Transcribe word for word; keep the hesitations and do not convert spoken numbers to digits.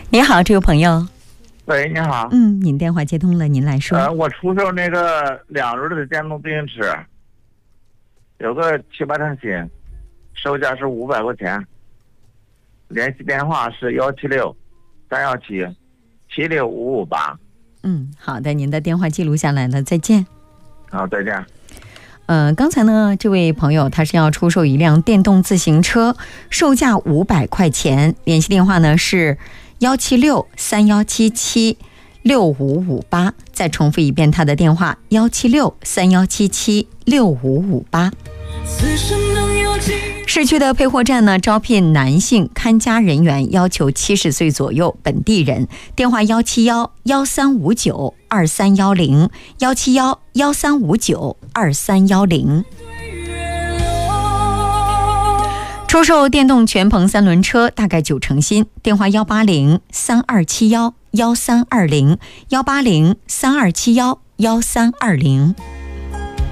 你好，这位朋友。 喂，你好。 嗯，您电话接通了，您来说。 呃，我出售那个两轮的电动自行车，有个七八成新，售价是五百块钱。联系电话是幺七六三幺七七六五五八。 嗯，好的，您的电话记录下来了，再见。 好，再见。 呃，刚才呢，这位朋友他是要出售一辆电动自行车，售价五百块钱，联系电话呢是幺七六三幺七七六五五八。再重复一遍他的电话：幺七六三幺七七六五五八。市区的配货站呢，招聘男性看家人员，要求七十岁左右，本地人。电话幺七幺幺三五九二三幺零幺七幺幺三五九二三幺零。出售电动全棚三轮车，大概九成新。电话幺八零三二七幺幺三二零幺八零三二七幺幺三二零。